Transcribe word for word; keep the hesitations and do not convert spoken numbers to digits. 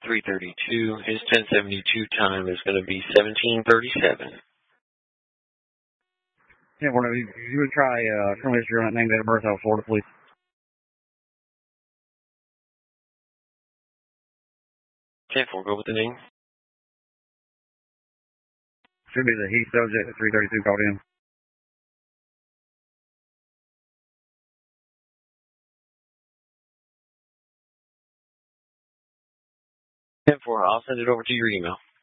three thirty-two. His ten seventy-two time is going to be seventeen thirty-seven. Yeah, well, you, you would try uh, criminal history on that name, date of birth out of Florida, please. ten four, go with the name. Should be the he subject at three thirty-two called in. ten four, I'll send it over to your email.